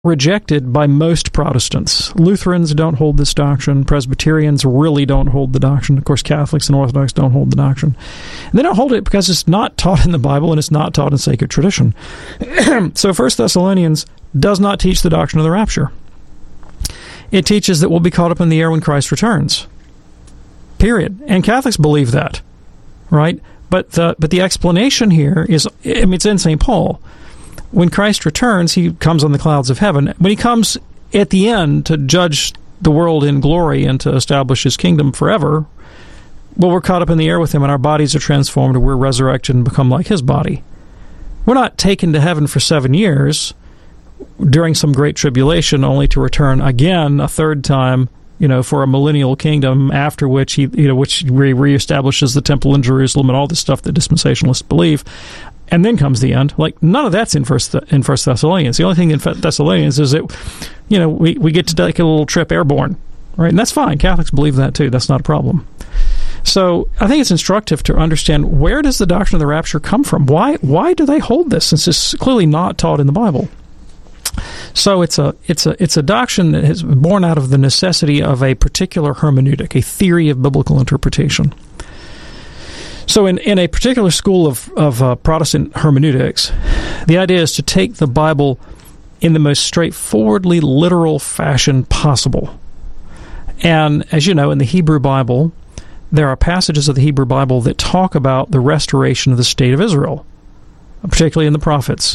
rejected by most Protestants. Lutherans don't hold this doctrine. Presbyterians really don't hold the doctrine. Of course, Catholics and Orthodox don't hold the doctrine. And they don't hold it because it's not taught in the Bible and it's not taught in sacred tradition. So 1 Thessalonians does not teach the doctrine of the rapture. It teaches that we'll be caught up in the air when Christ returns. Period. And Catholics believe that, right? But the explanation here is, it's in St. Paul. When Christ returns, he comes on the clouds of heaven. When he comes at the end to judge the world in glory and to establish his kingdom forever, well, we're caught up in the air with him, and our bodies are transformed, and we're resurrected and become like his body. We're not taken to heaven for 7 years during some great tribulation, only to return again a third time, for a millennial kingdom, after which which reestablishes the temple in Jerusalem and all the stuff that dispensationalists believe. And then comes the end. Like, none of that's in First Thessalonians. The only thing in Thessalonians is that, we get to take a little trip airborne, right? And that's fine. Catholics believe that too. That's not a problem. So I think it's instructive to understand, where does the doctrine of the rapture come from? Why do they hold this, since it's clearly not taught in the Bible? So it's a doctrine that is born out of the necessity of a particular hermeneutic, a theory of biblical interpretation. So in a particular school of Protestant hermeneutics, the idea is to take the Bible in the most straightforwardly literal fashion possible. And as you know, in the Hebrew Bible, there are passages of the Hebrew Bible that talk about the restoration of the state of Israel, particularly in the prophets.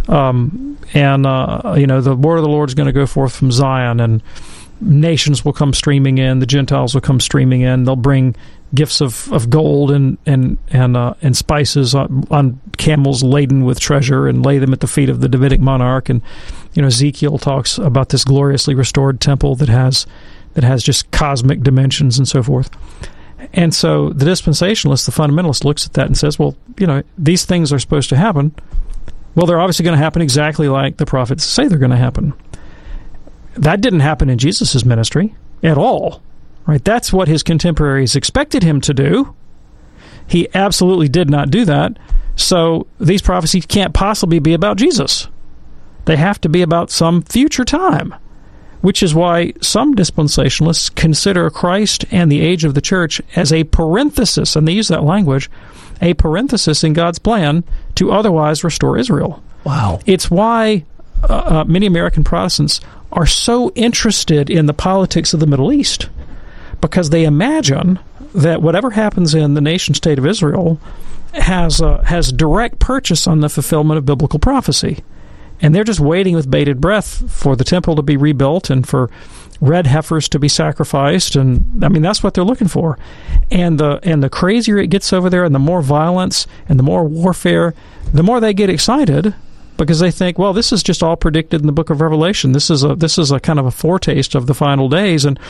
The word of the Lord is going to go forth from Zion, and nations will come streaming in, the Gentiles will come streaming in, they'll bring gifts of gold and spices on camels laden with treasure, and lay them at the feet of the Davidic monarch. And Ezekiel talks about this gloriously restored temple that has just cosmic dimensions and so forth. And so the dispensationalist, the fundamentalist, looks at that and says, well, these things are supposed to happen. Well, they're obviously going to happen exactly like the prophets say they're going to happen. That didn't happen in Jesus' ministry at all. Right? That's what his contemporaries expected him to do. He absolutely did not do that. So these prophecies can't possibly be about Jesus. They have to be about some future time, which is why some dispensationalists consider Christ and the age of the church as a parenthesis, and they use that language, a parenthesis in God's plan to otherwise restore Israel. Wow. It's why many American Protestants are so interested in the politics of the Middle East, because they imagine that whatever happens in the nation-state of Israel has direct purchase on the fulfillment of biblical prophecy. And they're just waiting with bated breath for the temple to be rebuilt and for red heifers to be sacrificed. And, that's what they're looking for. And the crazier it gets over there, and the more violence and the more warfare, the more they get excited, because they think, well, this is just all predicted in the book of Revelation. This is a kind of a foretaste of the final days, and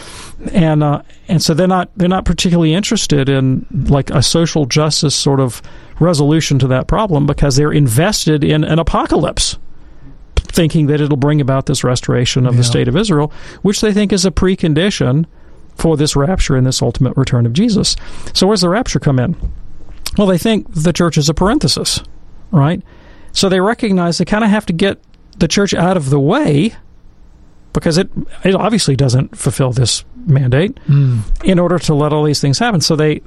so they're not particularly interested in like a social justice sort of resolution to that problem, because they're invested in an apocalypse, thinking that it'll bring about this restoration of the state of Israel, which they think is a precondition for this rapture and this ultimate return of Jesus. So where's the rapture come in? Well, they think the church is a parenthesis, right? So they recognize they kind of have to get the church out of the way, because it obviously doesn't fulfill this mandate in order to let all these things happen. So they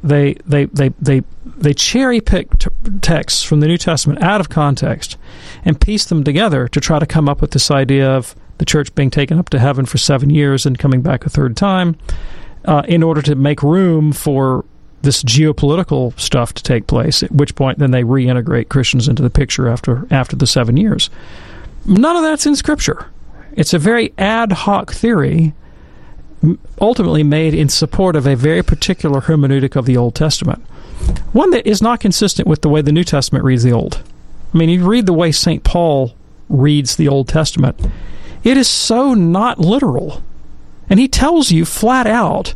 cherry pick texts from the New Testament out of context and piece them together to try to come up with this idea of the church being taken up to heaven for 7 years and coming back a third time, in order to make room for this geopolitical stuff to take place, at which point then they reintegrate Christians into the picture after the 7 years. None of that's in Scripture. It's a very ad hoc theory, ultimately made in support of a very particular hermeneutic of the Old Testament, one that is not consistent with the way the New Testament reads the Old. You read the way St. Paul reads the Old Testament. It is so not literal. And he tells you flat out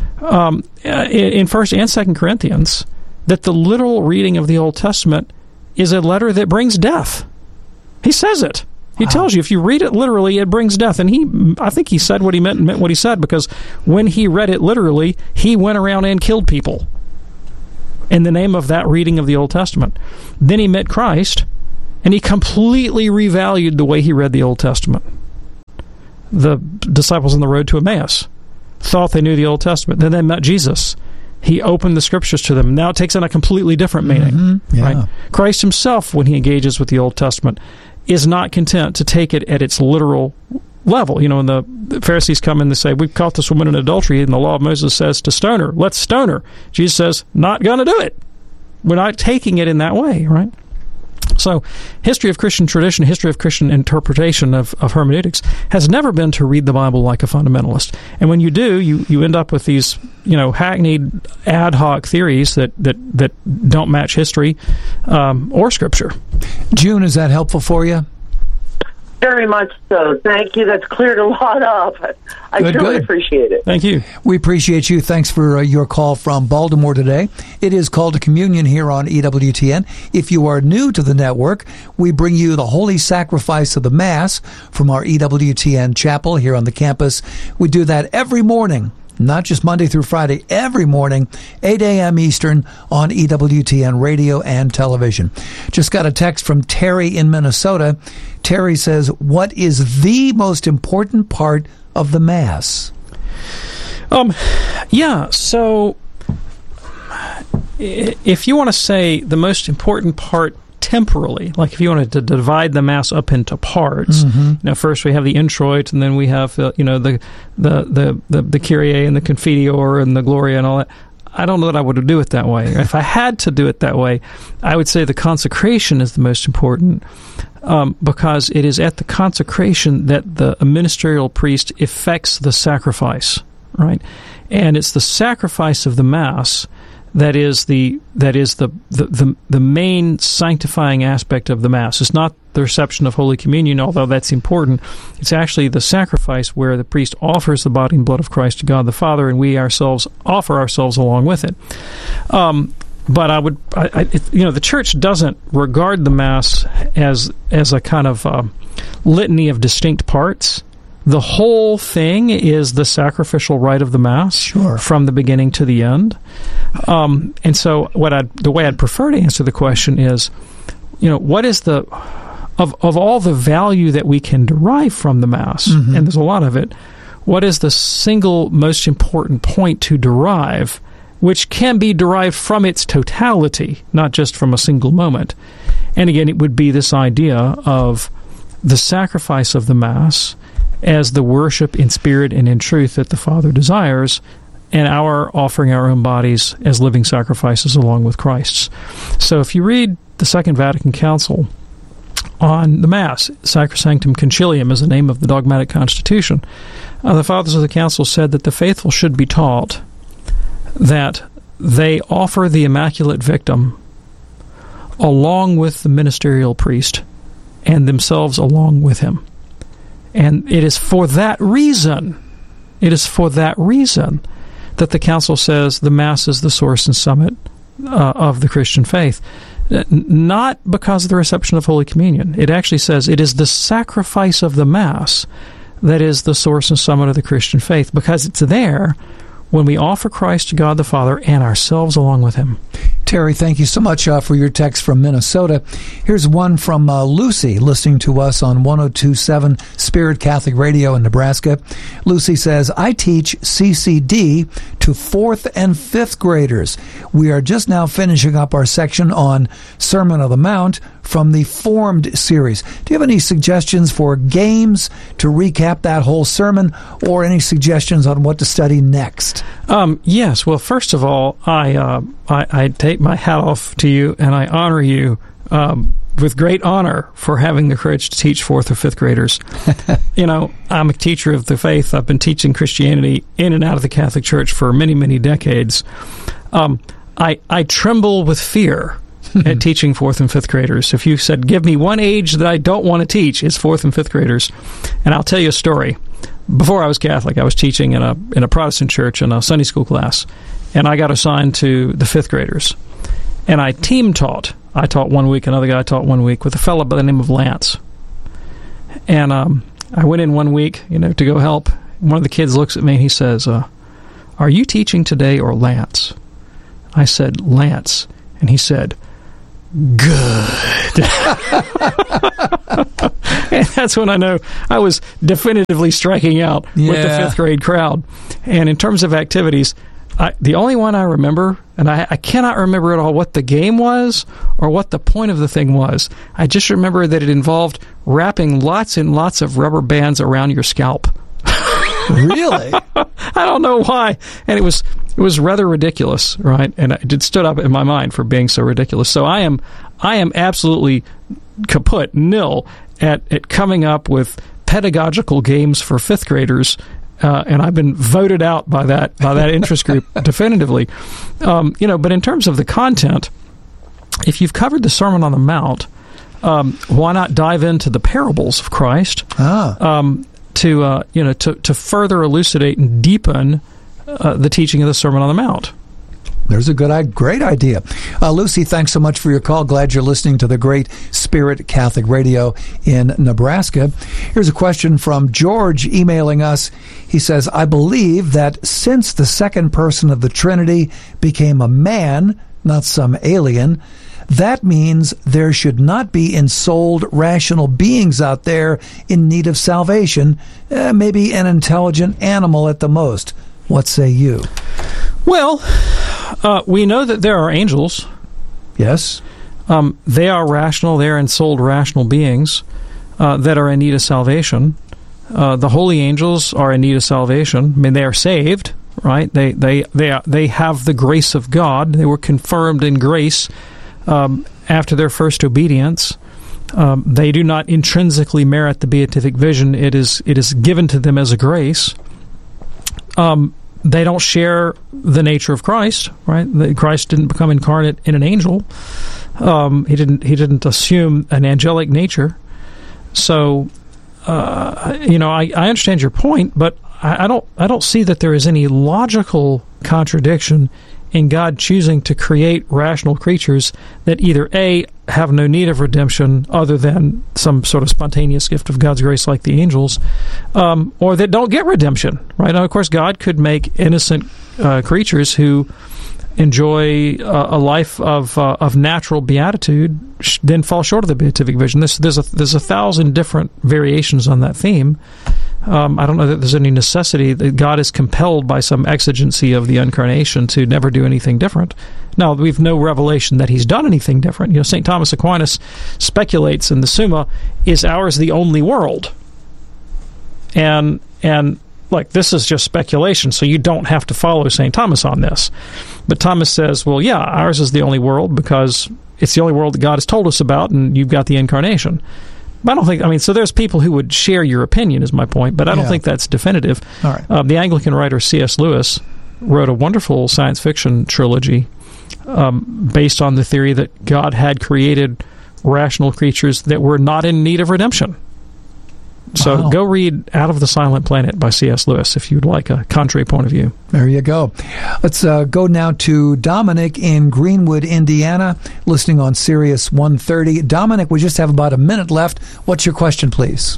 in 1 and 2 Corinthians that the literal reading of the Old Testament is a letter that brings death. He says it. He tells you if you read it literally, it brings death. And I think he said what he meant and meant what he said, because when he read it literally, he went around and killed people in the name of that reading of the Old Testament. Then he met Christ, and he completely revalued the way he read the Old Testament. the disciples on the road to Emmaus thought they knew the Old Testament. Then they met Jesus. He opened the Scriptures to them. Now it takes on a completely different meaning. Mm-hmm. Yeah. Right? Christ himself, when he engages with the Old Testament, is not content to take it at its literal level. You know, when the Pharisees come in and say, we've caught this woman in adultery, and the law of Moses says to stone her. Let's stone her. Jesus says, not going to do it. We're not taking it in that way, right? So, history of Christian tradition, history of Christian interpretation of hermeneutics has never been to read the Bible like a fundamentalist. And when you do, you end up with these, hackneyed ad hoc theories that don't match history or Scripture. June, is that helpful for you? Very much so. Thank you. That's cleared a lot up. I truly appreciate it. Thank you. We appreciate you. Thanks for your call from Baltimore today. It is Call to Communion here on EWTN. If you are new to the network, we bring you the Holy Sacrifice of the Mass from our EWTN chapel here on the campus. We do that every morning. Not just Monday through Friday, every morning, 8 a.m. Eastern on EWTN radio and television. Just got a text from Terry in Minnesota. Terry says, what is the most important part of the Mass? So if you want to say the most important part temporally, like if you wanted to divide the Mass up into parts, first we have the introit, and then we have the Kyrie and the Confiteor and the Gloria and all that. I don't know that I would do it that way. If I had to do it that way, I would say the consecration is the most important, because it is at the consecration that the ministerial priest effects the sacrifice, right? And it's the sacrifice of the Mass that is the main sanctifying aspect of the Mass. It's not the reception of Holy Communion, although that's important. It's actually the sacrifice where the priest offers the body and blood of Christ to God the Father, and we ourselves offer ourselves along with it. But the Church doesn't regard the Mass as a kind of litany of distinct parts. The whole thing is the sacrificial rite of the Mass, from the beginning to the end. And so the way I'd prefer to answer the question is, what is of all the value that we can derive from the Mass, and there's a lot of it, what is the single most important point to derive, which can be derived from its totality, not just from a single moment? And again, it would be this idea of the sacrifice of the Mass as the worship in spirit and in truth that the Father desires, and our offering our own bodies as living sacrifices along with Christ's. So if you read the Second Vatican Council on the Mass, Sacrosanctum Concilium is the name of the dogmatic constitution, the Fathers of the Council said that the faithful should be taught that they offer the Immaculate Victim along with the ministerial priest and themselves along with him. And it is for that reason that the Council says the Mass is the source and summit of the Christian faith. Not because of the reception of Holy Communion. It actually says it is the sacrifice of the Mass that is the source and summit of the Christian faith, because it's there when we offer Christ to God the Father and ourselves along with him. Terry, thank you so much for your text from Minnesota. Here's one from Lucy, listening to us on 102.7 Spirit Catholic Radio in Nebraska. Lucy says, I teach CCD to 4th and 5th graders. We are just now finishing up our section on Sermon on the Mount from the Formed series. Do you have any suggestions for games to recap that whole sermon, or any suggestions on what to study next? Yes. Well, first of all, I take my hat off to you, and I honor you with great honor for having the courage to teach 4th or 5th graders. I'm a teacher of the faith. I've been teaching Christianity in and out of the Catholic Church for many, many decades. I tremble with fear at teaching 4th and 5th graders. If you said, give me one age that I don't want to teach, it's 4th and 5th graders. And I'll tell you a story. Before I was Catholic, I was teaching in a Protestant church in a Sunday school class, and I got assigned to the 5th graders. And I team taught. I taught 1 week, another guy taught 1 week, with a fellow by the name of Lance. And I went in 1 week, to go help. One of the kids looks at me and he says, are you teaching today or Lance? I said, Lance. And he said, good. And that's when I know I was definitively striking out with the fifth grade crowd. And in terms of activities, the only one I remember, and I cannot remember at all what the game was or what the point of the thing was. I just remember that it involved wrapping lots and lots of rubber bands around your scalp. Really? I don't know why. And it was rather ridiculous, right? And it stood up in my mind for being so ridiculous. So I am absolutely kaput, nil, at coming up with pedagogical games for fifth graders. And I've been voted out by that interest group definitively. But in terms of the content, if you've covered the Sermon on the Mount, why not dive into the parables of Christ to further elucidate and deepen the teaching of the Sermon on the Mount? There's a great idea. Lucy, thanks so much for your call. Glad you're listening to the great Spirit Catholic Radio in Nebraska. Here's a question from George emailing us. He says, I believe that since the second person of the Trinity became a man, not some alien, that means there should not be ensouled rational beings out there in need of salvation, maybe an intelligent animal at the most. What say you? Well, we know that there are angels. Yes. They are rational. They are ensouled rational beings that are in need of salvation. The holy angels are in need of salvation. I mean, they are saved, right? They have the grace of God. They were confirmed in grace after their first obedience. They do not intrinsically merit the beatific vision. It is given to them as a grace. They don't share the nature of Christ, right? Christ didn't become incarnate in an angel. He didn't assume an angelic nature. So, I understand your point, but I don't see that there is any logical contradiction in God choosing to create rational creatures that either A, have no need of redemption other than some sort of spontaneous gift of God's grace like the angels, or that don't get redemption, right? Now, of course, God could make innocent creatures who enjoy a life of natural beatitude, then fall short of the beatific vision. There's 1,000 different variations on that theme. I don't know that there's any necessity that God is compelled by some exigency of the incarnation to never do anything different. Now, we've no revelation that he's done anything different. St. Thomas Aquinas speculates in the Summa, is ours the only world? And this is just speculation, so you don't have to follow St. Thomas on this. But Thomas says, well, yeah, ours is the only world because it's the only world that God has told us about, and you've got the incarnation. I don't think, so there's people who would share your opinion, is my point, but I don't think that's definitive. All right. The Anglican writer C.S. Lewis wrote a wonderful science fiction trilogy based on the theory that God had created rational creatures that were not in need of redemption. So Go read Out of the Silent Planet by C.S. Lewis if you'd like a contrary point of view. There you go. Let's go now to Dominic in Greenwood, Indiana, listening on Sirius 130. Dominic, we just have about a minute left. What's your question, please?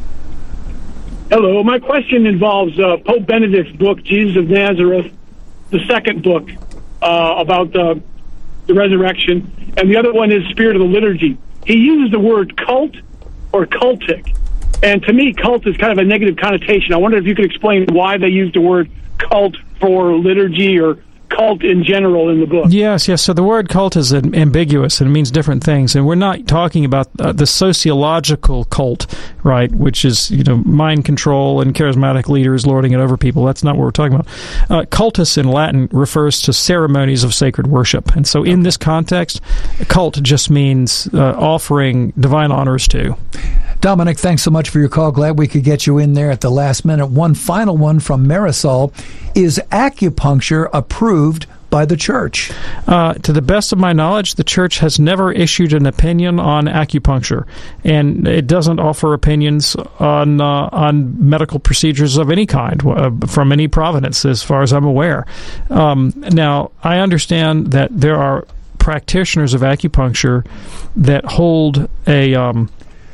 Hello. My question involves Pope Benedict's book, Jesus of Nazareth, the second book about the resurrection, and the other one is Spirit of the Liturgy. He uses the word cult or cultic. And to me, cult is kind of a negative connotation. I wonder if you could explain why they use the word cult for liturgy or cult in general in the book. Yes. So the word cult is ambiguous and it means different things. And we're not talking about the sociological cult, right, which is, mind control and charismatic leaders lording it over people. That's not what we're talking about. Cultus in Latin refers to ceremonies of sacred worship. And so in this context, cult just means offering divine honors to. Dominic, thanks so much for your call. Glad we could get you in there at the last minute. One final one from Marisol. Is acupuncture approved by the Church? To the best of my knowledge, the Church has never issued an opinion on acupuncture, and it doesn't offer opinions on medical procedures of any kind from any providence, as far as I'm aware. Now, I understand that there are practitioners of acupuncture that hold an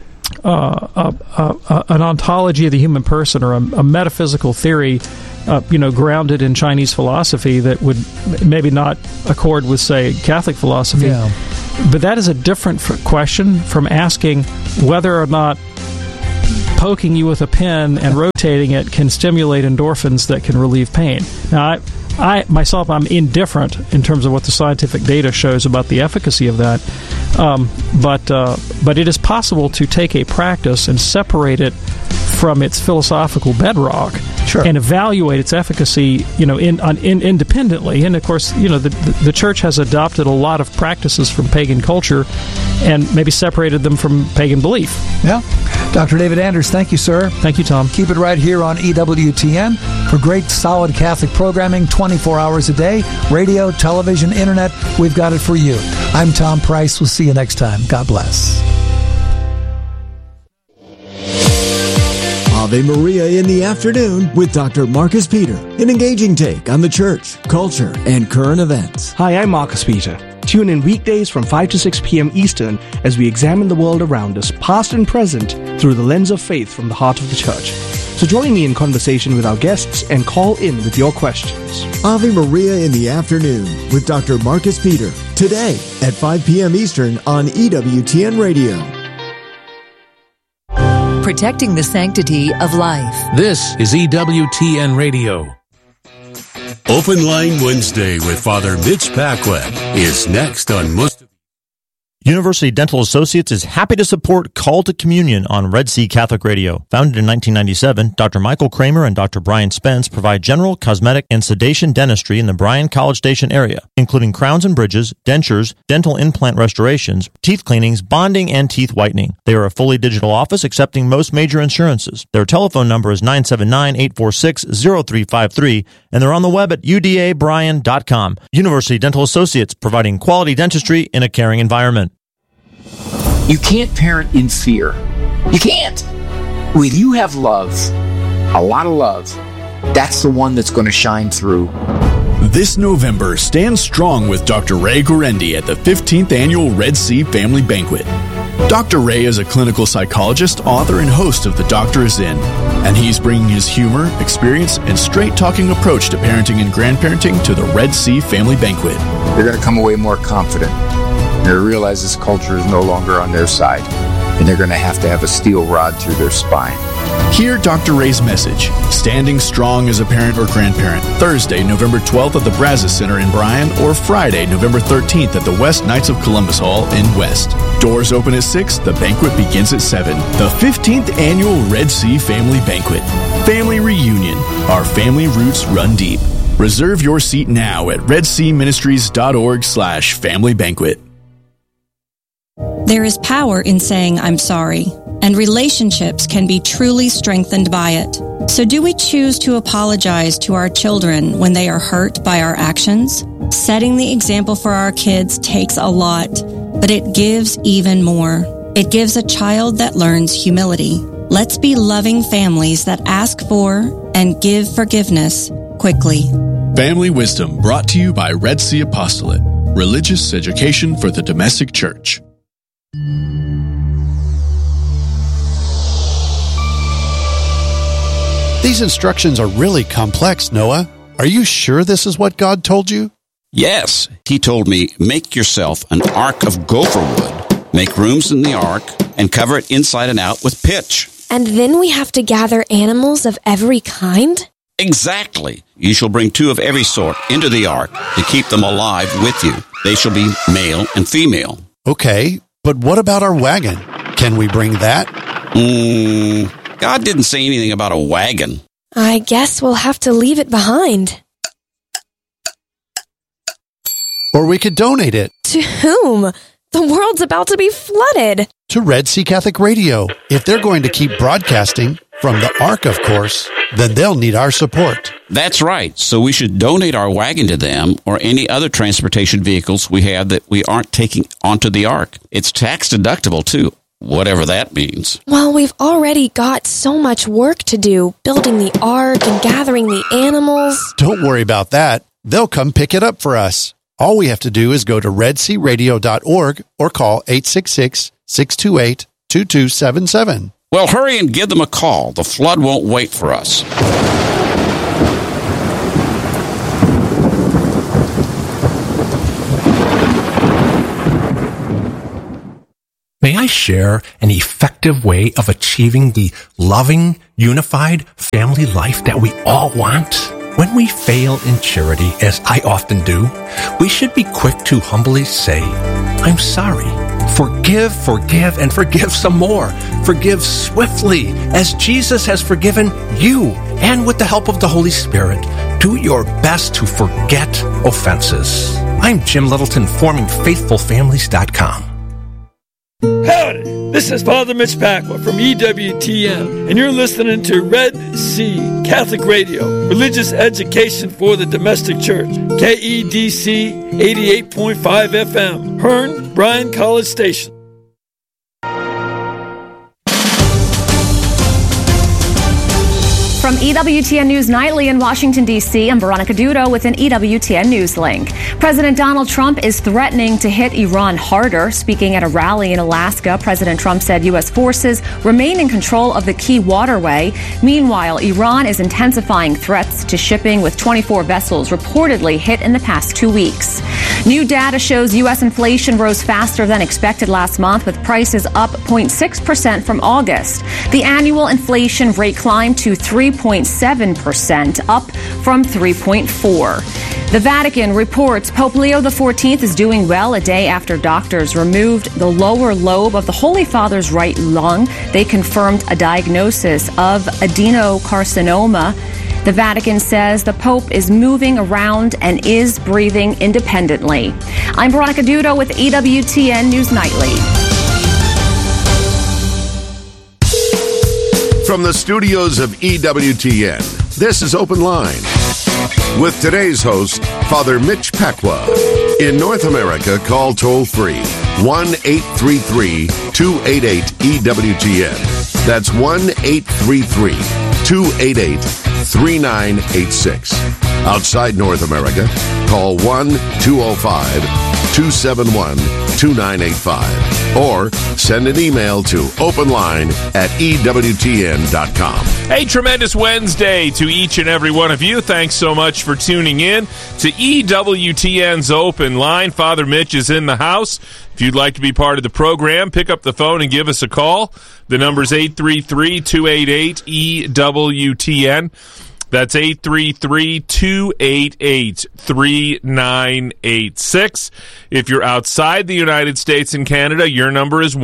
ontology of the human person or a metaphysical theory, grounded in Chinese philosophy that would maybe not accord with, say, Catholic philosophy. Yeah. But that is a different question from asking whether or not poking you with a pen and rotating it can stimulate endorphins that can relieve pain. Now, I myself, I'm indifferent in terms of what the scientific data shows about the efficacy of that. But it is possible to take a practice and separate it from its philosophical bedrock, sure, and evaluate its efficacy, independently. And of course, the church has adopted a lot of practices from pagan culture, and maybe separated them from pagan belief. Yeah, Dr. David Anders, thank you, sir. Thank you, Tom. Keep it right here on EWTN for great, solid Catholic programming, 24 hours a day, radio, television, internet. We've got it for you. I'm Tom Price. We'll see you next time. God bless. Ave Maria in the afternoon with Dr. Marcus Peter, an engaging take on the church, culture, and current events. Hi, I'm Marcus Peter. Tune in weekdays from 5 to 6 p.m. Eastern as we examine the world around us, past and present, through the lens of faith from the heart of the church. So join me in conversation with our guests and call in with your questions. Ave Maria in the afternoon with Dr. Marcus Peter, today at 5 p.m. Eastern on EWTN Radio. Protecting the sanctity of life. This is EWTN Radio. Open Line Wednesday with Father Mitch Paquette is next on most. University Dental Associates is happy to support Call to Communion on Red Sea Catholic Radio. Founded in 1997, Dr. Michael Kramer and Dr. Brian Spence provide general, cosmetic, and sedation dentistry in the Bryan College Station area, including crowns and bridges, dentures, dental implant restorations, teeth cleanings, bonding, and teeth whitening. They are a fully digital office accepting most major insurances. Their telephone number is 979-846-0353, and they're on the web at udabryan.com. University Dental Associates, providing quality dentistry in a caring environment. You can't parent in fear. You can't. When you have love, a lot of love, that's the one that's going to shine through. This November, stand strong with Dr. Ray Guarendi at the 15th Annual Red Sea Family Banquet. Dr. Ray is a clinical psychologist, author, and host of The Doctor Is In, and he's bringing his humor, experience, and straight-talking approach to parenting and grandparenting to the Red Sea Family Banquet. They're going to come away more confident. They realize this culture is no longer on their side, and they're going to have a steel rod through their spine. Hear Dr. Ray's message, Standing Strong as a Parent or Grandparent, Thursday, November 12th at the Brazos Center in Bryan, or Friday, November 13th at the West Knights of Columbus Hall in West. Doors open at 6, the banquet begins at 7. The 15th Annual Red Sea Family Banquet. Family Reunion. Our family roots run deep. Reserve your seat now at redseaministries.org/family banquet. There is power in saying I'm sorry, and relationships can be truly strengthened by it. So do we choose to apologize to our children when they are hurt by our actions? Setting the example for our kids takes a lot, but it gives even more. It gives a child that learns humility. Let's be loving families that ask for and give forgiveness quickly. Family Wisdom, brought to you by Red Sea Apostolate, religious education for the domestic church. These instructions are really complex, Noah. Are you sure this is what God told you? Yes. He told me, make yourself an ark of gopher wood. Make rooms in the ark and cover it inside and out with pitch. And then we have to gather animals of every kind? Exactly. You shall bring 2 of every sort into the ark to keep them alive with you. They shall be male and female. Okay, but what about our wagon? Can we bring that? God didn't say anything about a wagon. I guess we'll have to leave it behind. Or we could donate it. To whom? The world's about to be flooded. To Red Sea Catholic Radio. If they're going to keep broadcasting, from the Ark, of course, then they'll need our support. That's right. So we should donate our wagon to them or any other transportation vehicles we have that we aren't taking onto the Ark. It's tax deductible, too. Whatever that means. Well, we've already got so much work to do, building the ark and gathering the animals. Don't worry about that. They'll come pick it up for us. All we have to do is go to redsearadio.org or call 866-628-2277. Well, hurry and give them a call. The flood won't wait for us. May I share an effective way of achieving the loving, unified family life that we all want? When we fail in charity, as I often do, we should be quick to humbly say, I'm sorry. Forgive, and forgive some more. Forgive swiftly, as Jesus has forgiven you. And with the help of the Holy Spirit, do your best to forget offenses. I'm Jim Littleton, formingfaithfulfamilies.com. Howdy, this is Father Mitch Pacwa from EWTN, and you're listening to Red Sea Catholic Radio, religious education for the domestic church, KEDC 88.5 FM, Hearn, Bryan College Station. From EWTN News Nightly in Washington, D.C., I'm Veronica Dudo with an EWTN News link. President Donald Trump is threatening to hit Iran harder. Speaking at a rally in Alaska, President Trump said U.S. forces remain in control of the key waterway. Meanwhile, Iran is intensifying threats to shipping, with 24 vessels reportedly hit in the past 2 weeks. New data shows U.S. inflation rose faster than expected last month, with prices up 0.6% from August. The annual inflation rate climbed to 3.7%, up from 3.4%. The Vatican reports Pope Leo XIV is doing well a day after doctors removed the lower lobe of the Holy Father's right lung. They confirmed a diagnosis of adenocarcinoma. The Vatican says the Pope is moving around and is breathing independently. I'm Veronica Dudo with EWTN News Nightly. From the studios of EWTN, this is Open Line with today's host, Father Mitch Pacwa. In North America, call toll-free 1-833-288-EWTN. That's 1-833-288-3986. Outside North America, call 1-205-271-2985. Or send an email to openline@ewtn.com. A tremendous Wednesday to each and every one of you. Thanks so much for tuning in to EWTN's Open Line. Father Mitch is in the house. If you'd like to be part of the program, pick up the phone and give us a call. The number's 833-288-EWTN. That's 833-288-3986. If you're outside the United States and Canada, your number is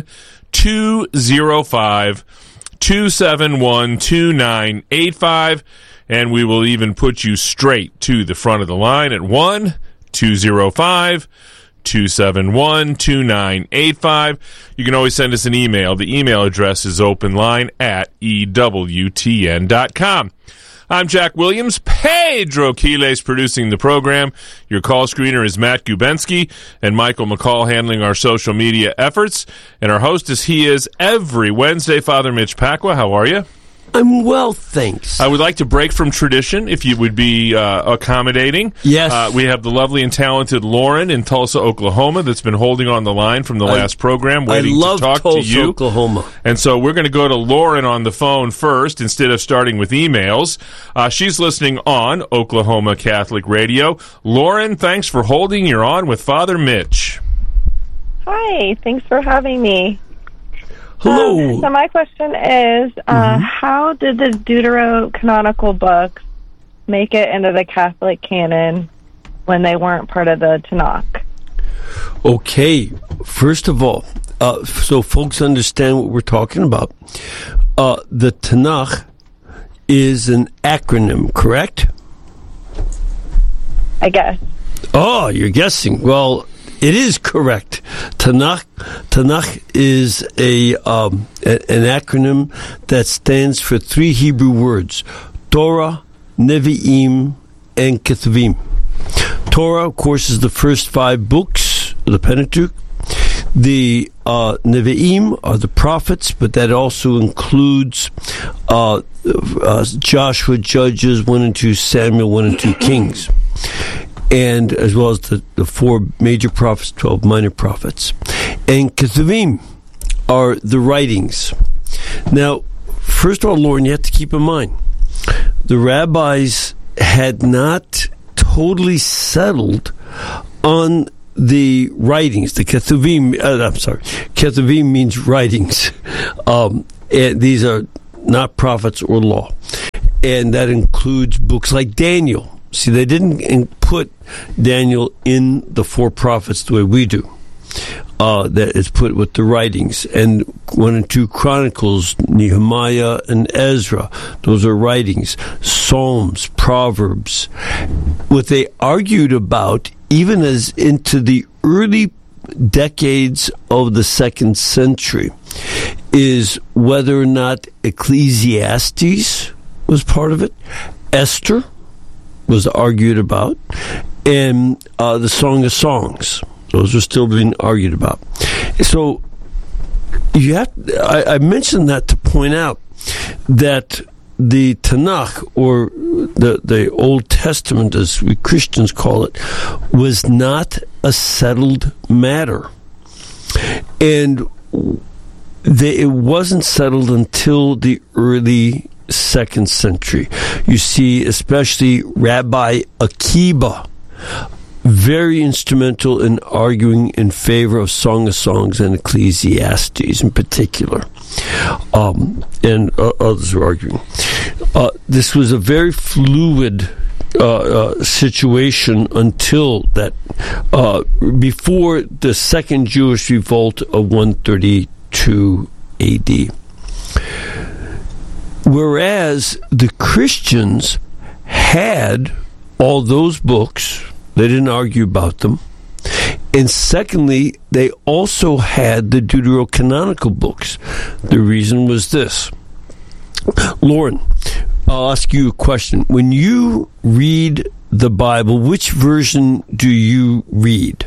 1-205-271-2985, and we will even put you straight to the front of the line at 1-205-271-2985. You can always send us an email. The email address is openline@ewtn.com. I'm Jack Williams. Pedro Quiles producing the program. Your call screener is Matt Gubensky, and Michael McCall handling our social media efforts. And our host, as he is every Wednesday, Father Mitch Pacwa. How are you? I'm well, thanks. I would like to break from tradition, if you would be accommodating. Yes. We have the lovely and talented Lauren in Tulsa, Oklahoma, that's been holding on the line from the last program, waiting to talk Tulsa, to you. Oklahoma. And so we're going to go to Lauren on the phone first, instead of starting with emails. She's listening on Oklahoma Catholic Radio. Lauren, thanks for holding. You're on with Father Mitch. Hi, thanks for having me. Hello. So my question is, how did the Deuterocanonical books make it into the Catholic canon when they weren't part of the Tanakh? Okay, first of all, so folks understand what we're talking about. The Tanakh is an acronym, correct? I guess. Oh, you're guessing. Well, it is correct. Tanakh is an acronym that stands for three Hebrew words: Torah, Nevi'im, and Ketuvim. Torah, of course, is the first 5 books of the Pentateuch. The Nevi'im are the prophets, but that also includes Joshua, Judges, 1 and 2, Samuel, 1 and 2, Kings. And as well as the 4 major prophets, 12 minor prophets. And Ketuvim are the writings. Now, first of all, Lauren, you have to keep in mind, the rabbis had not totally settled on the writings, the Ketuvim. Ketuvim means writings. And these are not prophets or law, and that includes books like Daniel. See, they didn't put Daniel in the four prophets the way we do. That is put with the writings. And 1 and 2 Chronicles, Nehemiah and Ezra, those are writings. Psalms, Proverbs. What they argued about, even as into the early decades of the 2nd century, is whether or not Ecclesiastes was part of it. Esther was argued about, and the Song of Songs. Those are still being argued about. So you have. I mentioned that to point out that the Tanakh, or the Old Testament, as we Christians call it, was not a settled matter, and it wasn't settled until the early 2nd century. You see, especially Rabbi Akiba, very instrumental in arguing in favor of Song of Songs and Ecclesiastes in particular. And others were arguing. This was a very fluid situation until that, before the Second Jewish Revolt of 132 AD. Whereas the Christians had all those books, they didn't argue about them. And secondly, they also had the deuterocanonical books. The reason was this. Lauren, I'll ask you a question. When you read the Bible, which version do you read?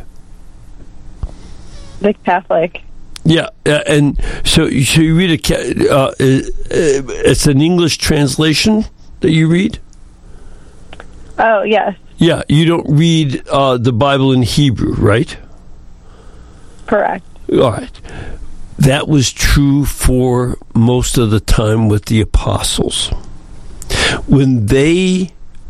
The Catholic. Yeah, and so you read it's an English translation that you read? Oh, yes. Yeah, you don't read the Bible in Hebrew, right? Correct. All right. That was true for most of the time with the apostles. When they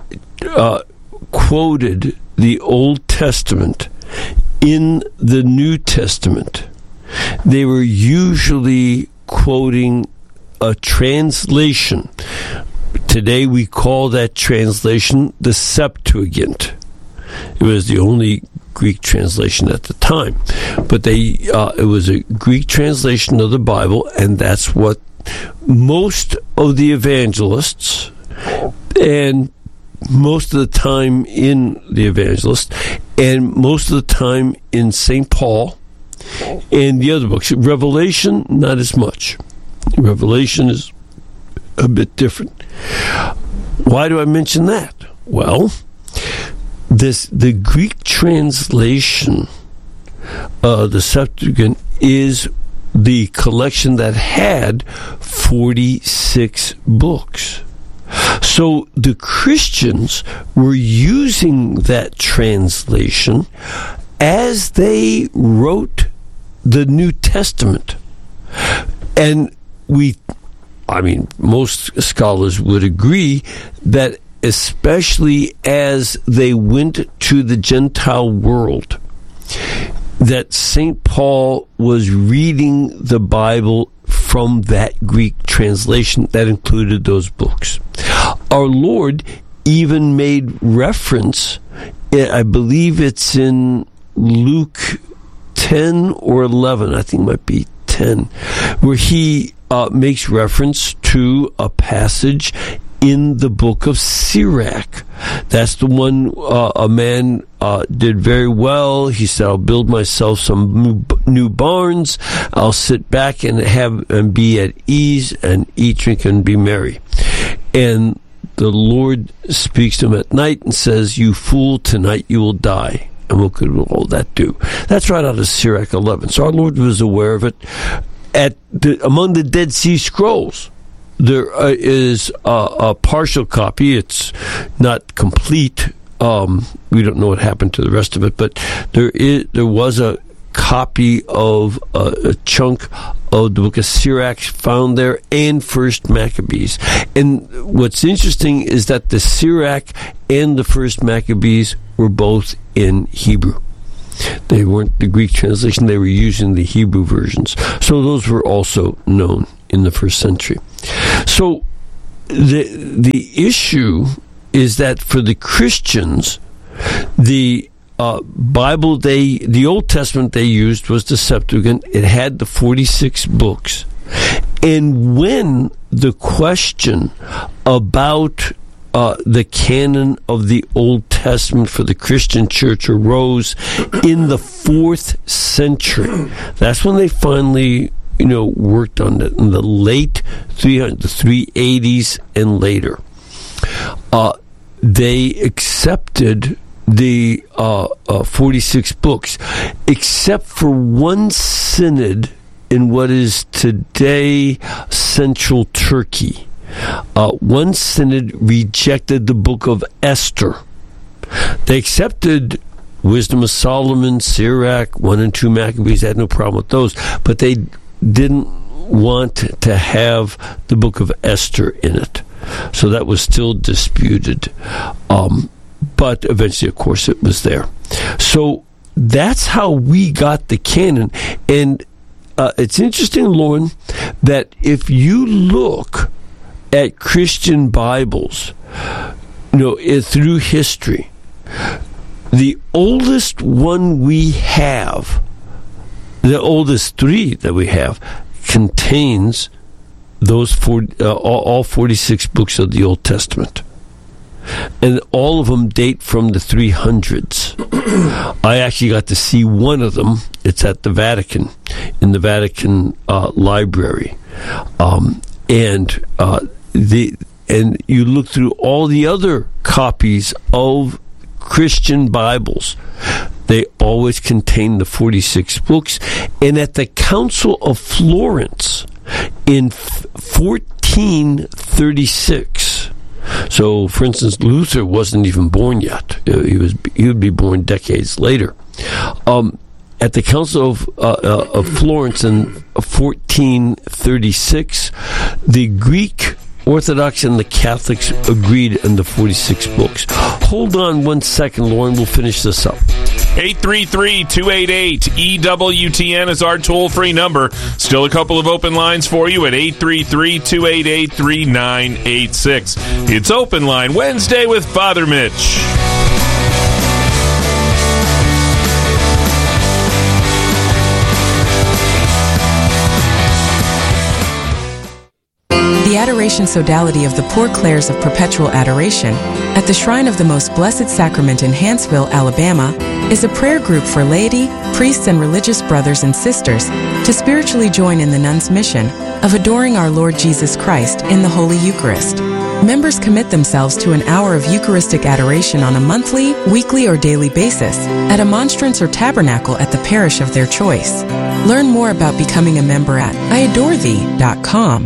quoted the Old Testament in the New Testament, they were usually quoting a translation. Today we call that translation the Septuagint. It was the only Greek translation at the time, but it was a Greek translation of the Bible, and that's what most of the evangelists, and most of the time in the evangelists, and most of the time in St. Paul and the other books. Revelation, not as much. Revelation is a bit different. Why do I mention that? Well, the Greek translation, the Septuagint, is the collection that had 46 books. So the Christians were using that translation as they wrote the New Testament. And most scholars would agree that especially as they went to the Gentile world, that St. Paul was reading the Bible from that Greek translation that included those books. Our Lord even made reference, I believe it's in Luke 10 or 11, I think it might be 10, where he makes reference to a passage in the book of Sirach. That's the one a man did very well. He said, I'll build myself some new barns. I'll sit back and be at ease and eat, drink, and be merry. And the Lord speaks to him at night and says, you fool, tonight you will die. And what could all that do? That's right out of Sirach 11. So our Lord was aware of it. Among the Dead Sea Scrolls, there is a partial copy. It's not complete. We don't know what happened to the rest of it, but there was a copy of a chunk of the book of Sirach found there, and First Maccabees. And what's interesting is that the Sirach and the First Maccabees were both in Hebrew. They weren't the Greek translation. They were using the Hebrew versions. So those were also known in the first century. So the issue is that for the Christians, the Bible the Old Testament they used was the Septuagint. It had the 46 books. And when the question about the canon of the Old Testament for the Christian church arose in the 4th century, that's when they finally worked on it in the late 380s and later. They accepted the 46 books, except for one synod in what is today central Turkey. One synod rejected the book of Esther. They accepted Wisdom of Solomon, Sirach, 1 and 2 Maccabees, had no problem with those, but they didn't want to have the book of Esther in it. So that was still disputed. But eventually, of course, it was there. So that's how we got the canon. And it's interesting, Lauren, that if you look at Christian Bibles, through history, the oldest one we have, the oldest 3 that we have, contains those all 46 books of the Old Testament. And all of them date from the 300s. I actually got to see one of them. It's at the Vatican, in the Vatican Library. And you look through all the other copies of Christian Bibles, they always contain the 46 books. And at the Council of Florence in 1436, so, for instance, Luther wasn't even born yet. He would be born decades later. At the Council of Florence in 1436, the Greek Orthodox and the Catholics agreed on the 46 books. Hold on one second, Lauren. We'll finish this up. 833-288-EWTN is our toll-free number. Still a couple of open lines for you at 833-288-3986. It's Open Line Wednesday with Father Mitch. The Adoration Sodality of the Poor Clares of Perpetual Adoration at the Shrine of the Most Blessed Sacrament in Hanceville, Alabama, is a prayer group for laity, priests, and religious brothers and sisters to spiritually join in the nuns' mission of adoring our Lord Jesus Christ in the Holy Eucharist. Members commit themselves to an hour of Eucharistic adoration on a monthly, weekly, or daily basis at a monstrance or tabernacle at the parish of their choice. Learn more about becoming a member at iadorethee.com.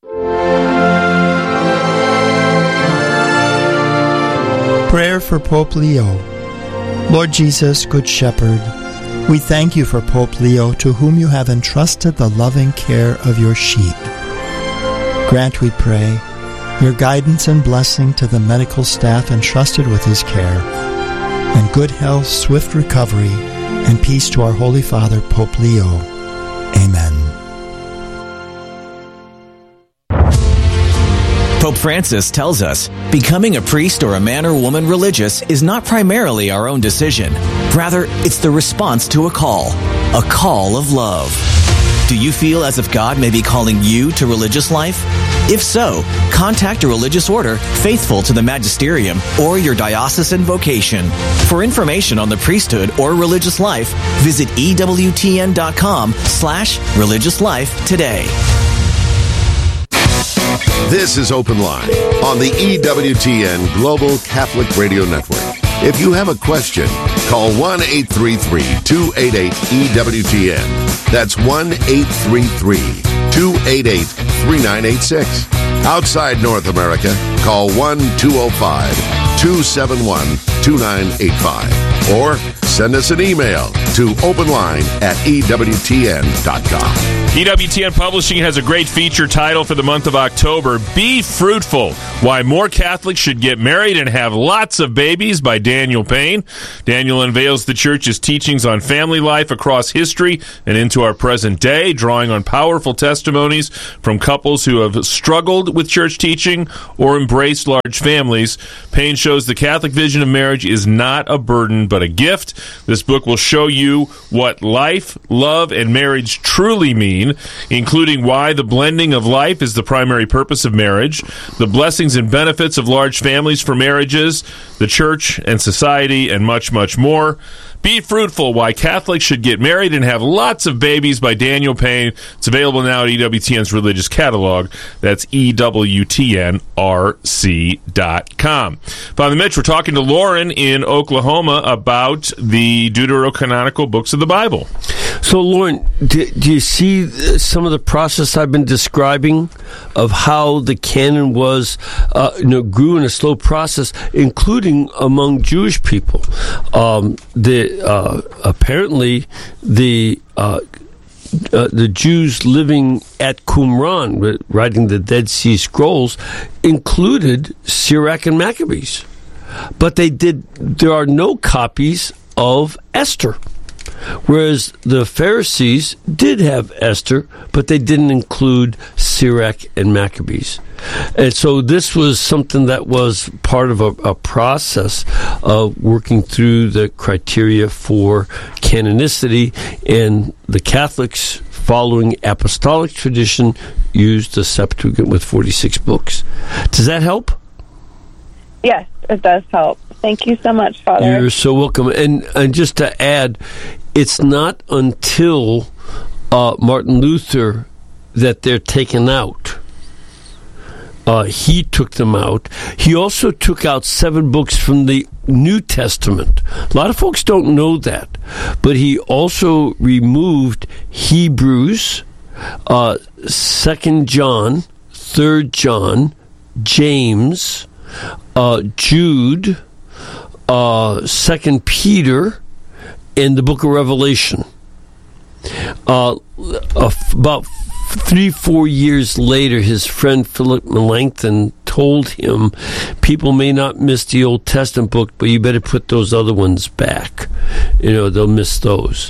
Prayer for Pope Leo. Lord Jesus, Good Shepherd, we thank you for Pope Leo, to whom you have entrusted the loving care of your sheep. Grant, we pray, your guidance and blessing to the medical staff entrusted with his care, and good health, swift recovery, and peace to our Holy Father, Pope Leo. Amen. Pope Francis tells us, becoming a priest or a man or woman religious is not primarily our own decision. Rather, it's the response to a call of love. Do you feel as if God may be calling you to religious life? If so, contact a religious order faithful to the magisterium or your diocesan vocation. For information on the priesthood or religious life, visit EWTN.com/religious life today. This is Open Line on the EWTN Global Catholic Radio Network. If you have a question, call 1-833-288-EWTN. That's 1-833-288-3986. Outside North America, call 1-205-271-2985. or send us an email to openline@ewtn.com. EWTN Publishing has a great feature title for the month of October, Be Fruitful, Why More Catholics Should Get Married and Have Lots of Babies by Daniel Payne. Daniel unveils the Church's teachings on family life across history and into our present day, drawing on powerful testimonies from couples who have struggled with church teaching or embraced large families. Payne shows the Catholic vision of marriage is not a burden but a gift. This book will show you what life, love, and marriage truly mean, including why the blending of life is the primary purpose of marriage, the blessings and benefits of large families for marriages, the church and society, and much, much more. Be Fruitful, Why Catholics Should Get Married and Have Lots of Babies by Daniel Payne. It's available now at EWTN's religious catalog. That's EWTNRC.com. Father Mitch, we're talking to Lauren in Oklahoma about the deuterocanonical books of the Bible. So, Lauren, do you see some of the process I've been describing of how the canon was, grew in a slow process, including among Jewish people? Apparently, the Jews living at Qumran, writing the Dead Sea Scrolls, included Sirach and Maccabees, but there are no copies of Esther. Whereas the Pharisees did have Esther, but they didn't include Sirach and Maccabees. And so this was something that was part of a process of working through the criteria for canonicity, and the Catholics, following apostolic tradition, used the Septuagint with 46 books. Does that help? Yes, it does help. Thank you so much, Father. You're so welcome. And just to add, it's not until Martin Luther that they're taken out. He took them out. He also took out 7 books from the New Testament. A lot of folks don't know that. But he also removed Hebrews, 2 John, 3 John, James, Jude, 2 Peter, and the book of Revelation. About 3-4 years later, his friend Philip Melanchthon told him, people may not miss the Old Testament book, but you better put those other ones back. They'll miss those.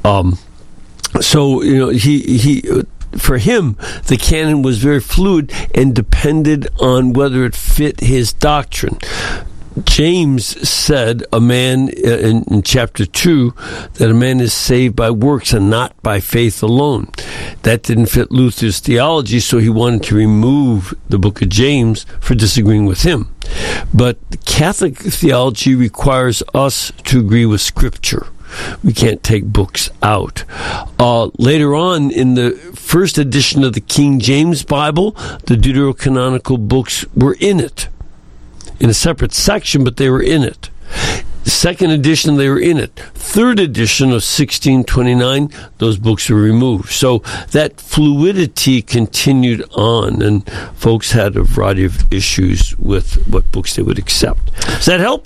So, he for him, the canon was very fluid and depended on whether it fit his doctrine. James said, a man in chapter 2, that a man is saved by works and not by faith alone. That didn't fit Luther's theology, so he wanted to remove the book of James for disagreeing with him. But Catholic theology requires us to agree with Scripture. We can't take books out. Later on, in the first edition of the King James Bible, the deuterocanonical books were in it. In a separate section, but they were in it. Second edition, they were in it. Third edition of 1629, those books were removed. So that fluidity continued on, and folks had a variety of issues with what books they would accept. Does that help?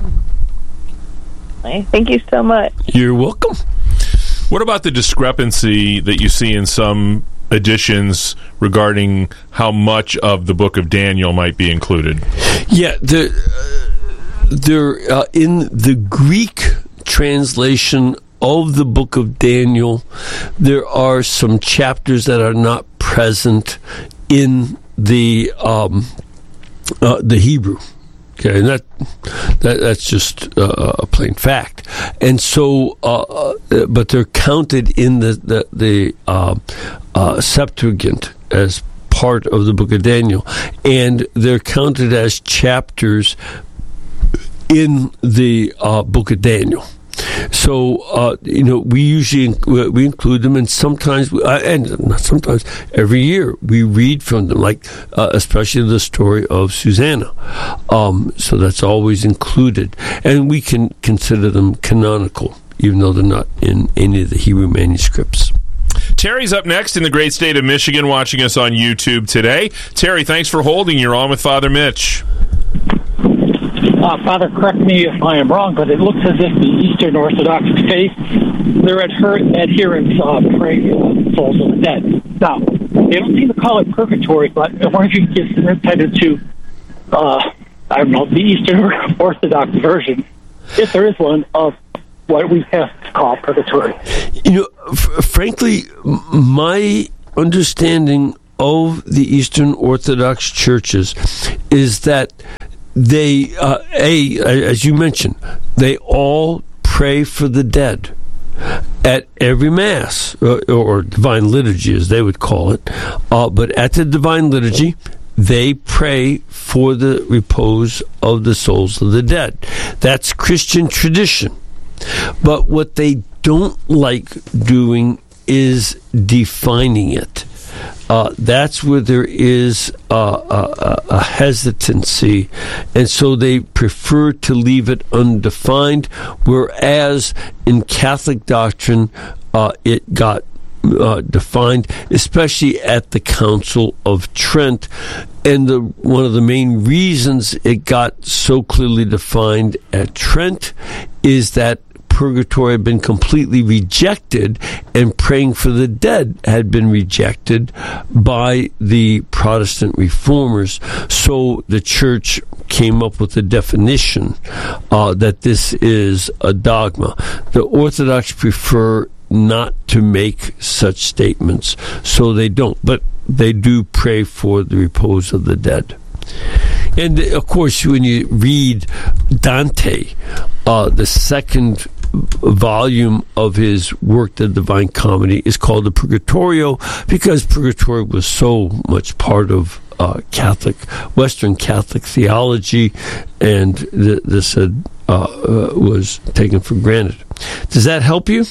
Thank you so much. You're welcome. What about the discrepancy that you see in some editions regarding how much of the book of Daniel might be included? Yeah, they're in the Greek translation of the book of Daniel, there are some chapters that are not present in the Hebrew. Okay, and that's just a plain fact. And so, but they're counted in the Septuagint as part of the book of Daniel, and they're counted as chapters in the book of Daniel. So, we usually we include them, and sometimes, and not sometimes, every year we read from them, like especially the story of Susanna. So that's always included, and we can consider them canonical, even though they're not in any of the Hebrew manuscripts. Terry's up next in the great state of Michigan, watching us on YouTube today. Terry, thanks for holding. You're on with Father Mitch. Father, correct me if I am wrong, but it looks as if the Eastern Orthodox faith, their adherents pray souls of the dead. Now, they don't seem to call it purgatory, but I wonder if you could give some insight into, I don't know, the Eastern Orthodox version, if there is one, of what we have to call purgatory. Frankly, my understanding of the Eastern Orthodox churches is that they, as you mentioned, they all pray for the dead at every Mass, or Divine Liturgy, as they would call it. But at the Divine Liturgy, they pray for the repose of the souls of the dead. That's Christian tradition. But what they don't like doing is defining it. That's where there is a hesitancy, and so they prefer to leave it undefined, whereas in Catholic doctrine it got defined, especially at the Council of Trent. And one of the main reasons it got so clearly defined at Trent is that purgatory had been completely rejected, and praying for the dead had been rejected by the Protestant reformers. So the church came up with a definition that this is a dogma. The Orthodox prefer not to make such statements, so they don't. But they do pray for the repose of the dead. And, of course, when you read Dante, the second volume of his work, The Divine Comedy, is called the Purgatorio, because purgatory was so much part of Western Catholic theology, and this was taken for granted. Does that help you?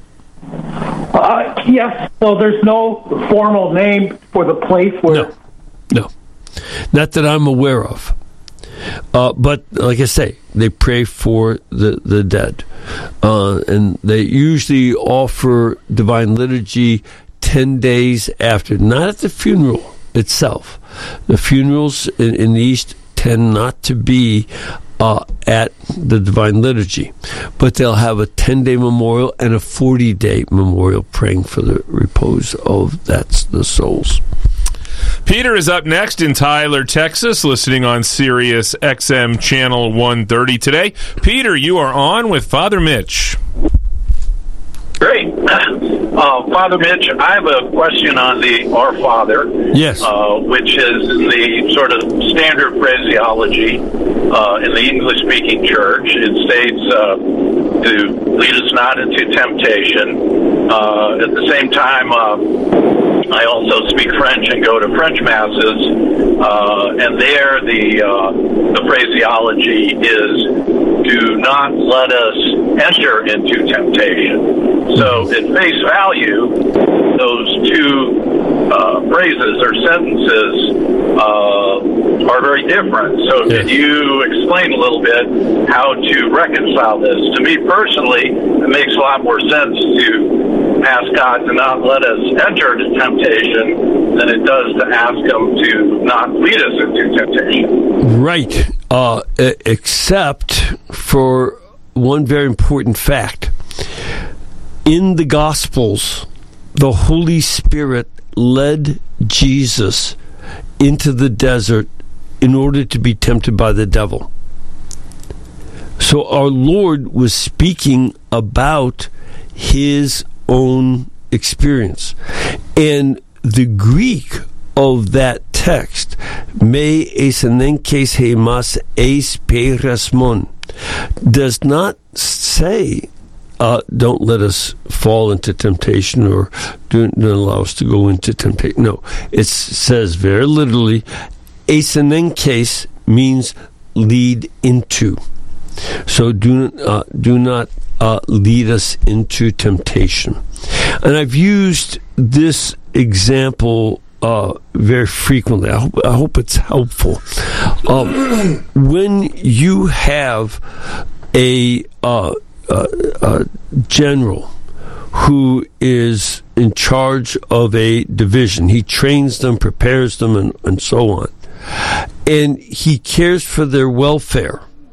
Yes. So there's no formal name for the place where... No. Not that I'm aware of. But, like I say, they pray for the dead. And they usually offer Divine Liturgy 10 days after, not at the funeral itself. The funerals in the East tend not to be at the Divine Liturgy, but they'll have a 10-day memorial and a 40-day memorial praying for the repose of the souls. Peter is up next in Tyler, Texas, listening on Sirius XM Channel 130 today. Peter, you are on with Father Mitch. Great. Father Mitch, I have a question on the Our Father. Yes. Which is the sort of standard phraseology in the English-speaking church. It states to lead us not into temptation. At the same time, I also speak French and go to French masses, and there the phraseology is, do not let us enter into temptation. So at face value, those two phrases or sentences are very different. So could you explain a little bit how to reconcile this? To me personally, it makes a lot more sense to ask God to not let us enter into temptation than it does to ask Him to not lead us into temptation. Right. Except for one very important fact. In the Gospels, the Holy Spirit led Jesus into the desert in order to be tempted by the devil. So our Lord was speaking about His own experience. And the Greek of that text, me esenenkes hemas eis perasmon, does not say don't let us fall into temptation, or don't allow us to go into temptation. No, it says very literally, esenenkes means lead into. So do not lead us into temptation. And I've used this example very frequently. I hope it's helpful. When you have a general who is in charge of a division, he trains them, prepares them, and so on, and he cares for their welfare,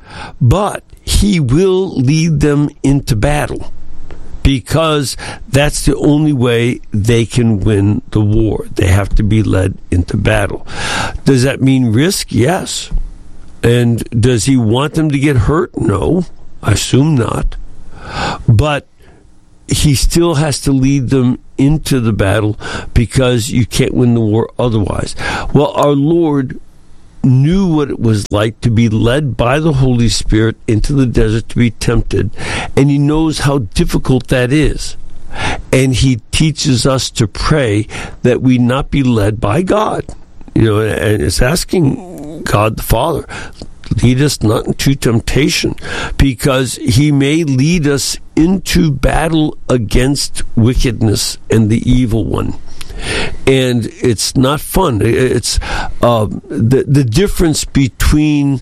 but he will lead them into battle, because that's the only way they can win the war. They have to be led into battle. Does that mean risk? Yes. And does he want them to get hurt? No, I assume not. But he still has to lead them into the battle, because you can't win the war otherwise. Well, our Lord knew what it was like to be led by the Holy Spirit into the desert to be tempted, and he knows how difficult that is. And he teaches us to pray that we not be led by God. And it's asking God the Father, lead us not into temptation, because he may lead us into battle against wickedness and the evil one. And it's not fun. It's the difference between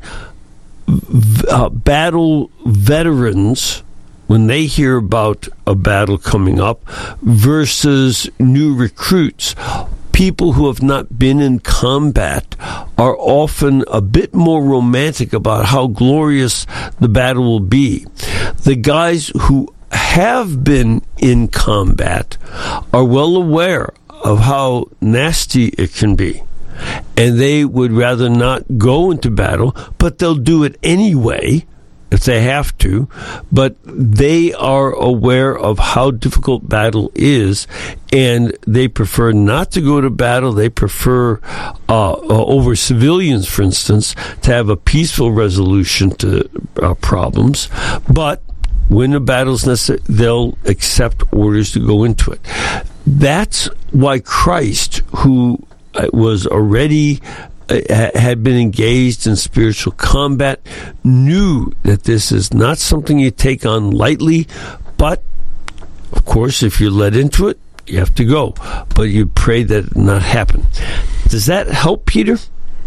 battle veterans, when they hear about a battle coming up, versus new recruits. People who have not been in combat are often a bit more romantic about how glorious the battle will be. The guys who have been in combat are well aware of how nasty it can be, and they would rather not go into battle, but they'll do it anyway if they have to. But they are aware of how difficult battle is, and they prefer not to go to battle. They prefer, over civilians, for instance, to have a peaceful resolution to problems. But when a battle's necessary, they'll accept orders to go into it. That's why Christ, who was already had been engaged in spiritual combat, knew that this is not something you take on lightly. But of course, if you're led into it, you have to go. But you pray that it not happen. Does that help, Peter?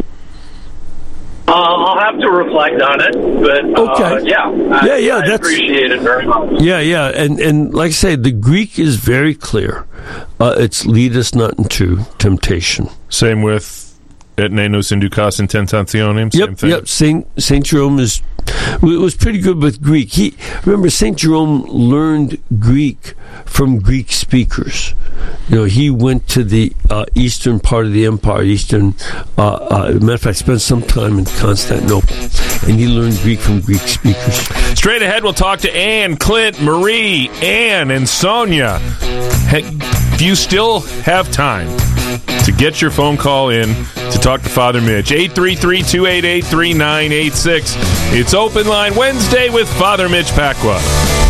I'll have to reflect on it, but okay. I appreciate it very much. Yeah, and like I say, the Greek is very clear. It's lead us not into temptation. Same with et ne nos inducas in tentationem. Same thing. Yep. Saint Jerome was pretty good with Greek. Remember, Saint Jerome learned Greek from Greek speakers. He went to the eastern part of the empire, matter of fact, spent some time in Constantinople, and he learned Greek from Greek speakers. Straight ahead, we'll talk to Ann, Clint, Marie, Ann, and Sonia. If you still have time to get your phone call in to talk to Father Mitch, 833-288-3986. It's Open Line Wednesday with Father Mitch Pacwa.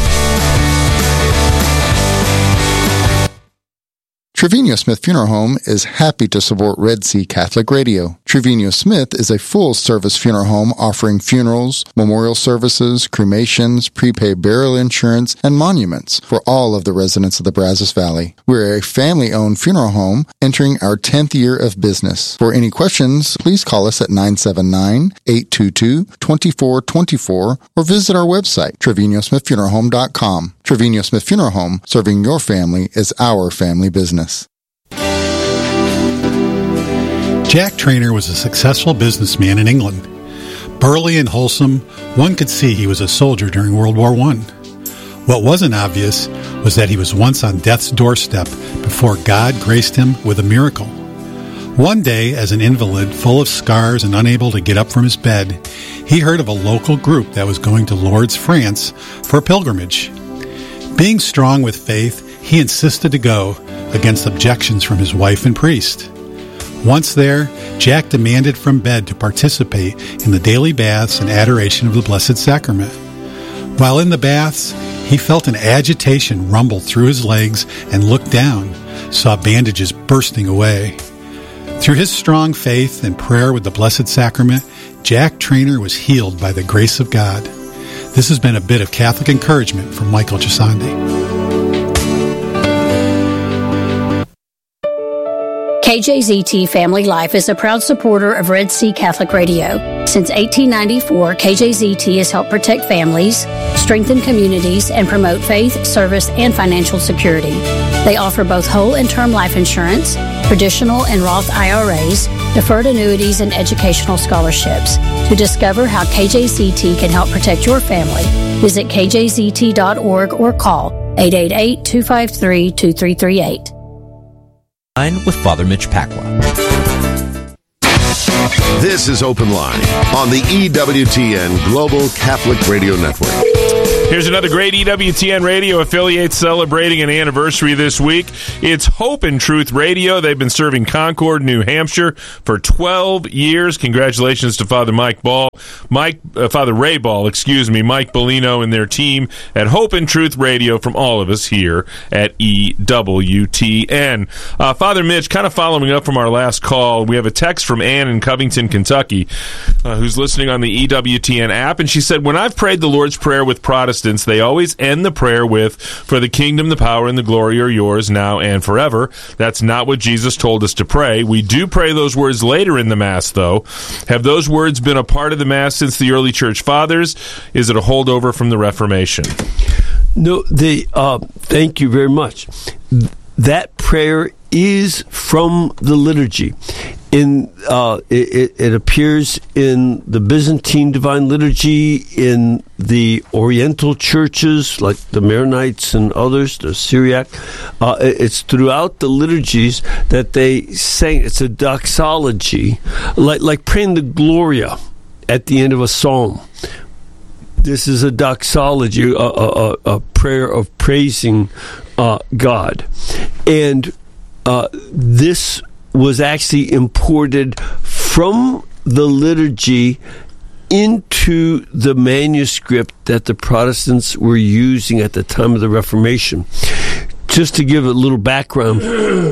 Trevino Smith Funeral Home is happy to support Red Sea Catholic Radio. Trevino Smith is a full-service funeral home offering funerals, memorial services, cremations, prepaid burial insurance, and monuments for all of the residents of the Brazos Valley. We're a family-owned funeral home entering our 10th year of business. For any questions, please call us at 979-822-2424 or visit our website, TrevinoSmithFuneralHome.com. Trevino Smith Funeral Home, serving your family is our family business. Jack Trainer was a successful businessman in England. Burly and wholesome, one could see he was a soldier during World War I. What wasn't obvious was that he was once on death's doorstep before God graced him with a miracle. One day, as an invalid, full of scars and unable to get up from his bed, he heard of a local group that was going to Lourdes, France, for a pilgrimage. Being strong with faith, he insisted to go, against objections from his wife and priest. Once there, Jack demanded from bed to participate in the daily baths and adoration of the Blessed Sacrament. While in the baths, he felt an agitation rumble through his legs and looked down, saw bandages bursting away. Through his strong faith and prayer with the Blessed Sacrament, Jack Trainer was healed by the grace of God. This has been a bit of Catholic encouragement from Michael Gisandi. KJZT Family Life is a proud supporter of Red Sea Catholic Radio. Since 1894, KJZT has helped protect families, strengthen communities, and promote faith, service, and financial security. They offer both whole and term life insurance, traditional and Roth IRAs, deferred annuities, and educational scholarships. To discover how KJZT can help protect your family, visit kjzt.org or call 888-253-2338. With Father Mitch Pacwa. This is Open Line on the EWTN Global Catholic Radio Network. Here's another great EWTN radio affiliate celebrating an anniversary this week. It's Hope and Truth Radio. They've been serving Concord, New Hampshire for 12 years. Congratulations to Father Father Ray Ball, Mike Bellino and their team at Hope and Truth Radio from all of us here at EWTN. Father Mitch, kind of following up from our last call, we have a text from Ann in Covington, Kentucky, who's listening on the EWTN app, and she said, when I've prayed the Lord's Prayer with Protestants, they always end the prayer with, for the kingdom, the power, and the glory are yours now and forever. That's not what Jesus told us to pray. We do pray those words later in the Mass, though. Have those words been a part of the Mass since the early Church Fathers? Is it a holdover from the Reformation? No, thank you very much. That prayer is from the liturgy. It appears in the Byzantine Divine Liturgy, in the Oriental churches like the Maronites and others, the Syriac. It's throughout the liturgies that they sang. It's a doxology, like praying the Gloria at the end of a psalm. This is a doxology, a prayer of praising God. And this was actually imported from the liturgy into the manuscript that the Protestants were using at the time of the Reformation. Just to give a little background,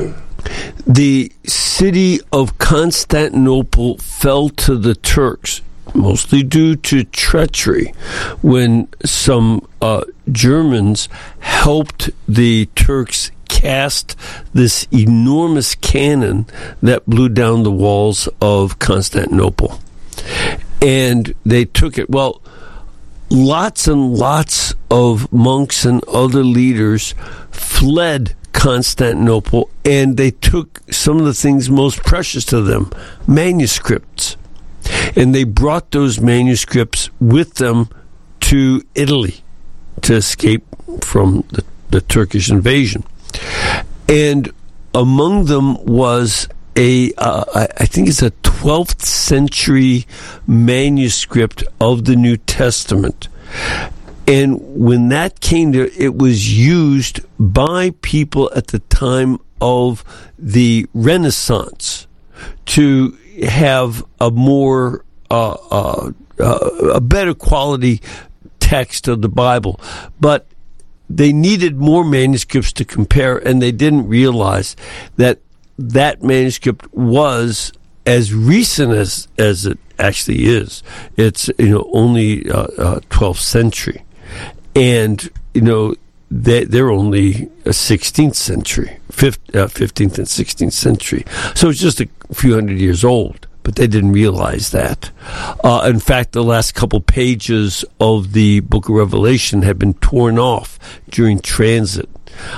the city of Constantinople fell to the Turks, mostly due to treachery, when some Germans helped the Turks cast this enormous cannon that blew down the walls of Constantinople. And they took it. Well, lots and lots of monks and other leaders fled Constantinople, and they took some of the things most precious to them, manuscripts. And they brought those manuscripts with them to Italy to escape from the Turkish invasion. And among them was I think it's a 12th century manuscript of the New Testament. And when that came there, it was used by people at the time of the Renaissance to have a more a better quality text of the Bible. But they needed more manuscripts to compare, and they didn't realize that that manuscript was as recent as it actually is. It's only 12th century, and they're only a 16th century, 15th and 16th century. So it's just a few hundred years old. But they didn't realize that. In fact, the last couple pages of the Book of Revelation had been torn off during transit.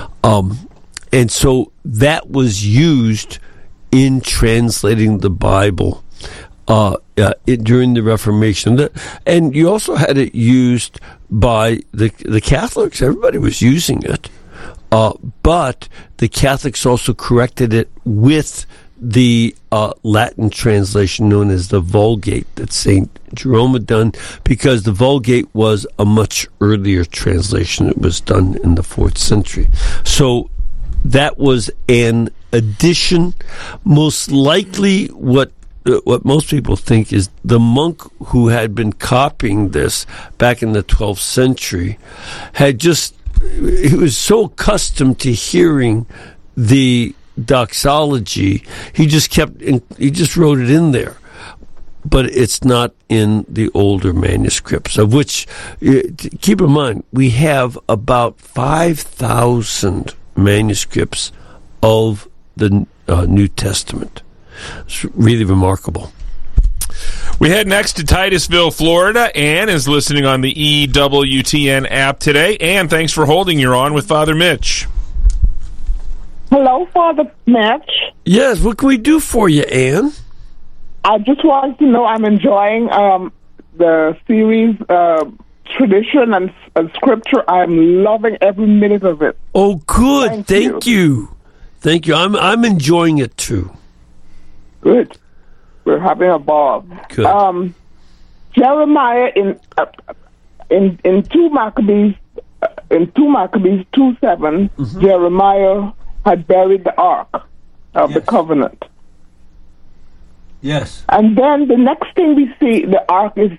And so that was used in translating the Bible during the Reformation. And you also had it used by the Catholics. Everybody was using it. But the Catholics also corrected it with the Latin translation known as the Vulgate that St. Jerome had done, because the Vulgate was a much earlier translation. It was done in the 4th century. So that was an addition. Most likely what most people think is the monk who had been copying this back in the 12th century he was so accustomed to hearing the doxology, he just wrote it in there. But it's not in the older manuscripts, of which, keep in mind, we have about 5,000 manuscripts of the New Testament. It's really remarkable. We head next to Titusville, Florida. Ann is listening on the EWTN app today. Ann, thanks for holding. You're on with Father Mitch. Hello, Father Mitch. Yes, what can we do for you, Ann? I just wanted to know I'm enjoying the series Tradition and Scripture. I'm loving every minute of it. Oh, good. Thank you. Thank you. I'm enjoying it too. Good. We're having a ball. Good. Jeremiah in 2 Maccabees 2:7, Jeremiah had buried the ark of the covenant. Yes. And then the next thing we see, the ark is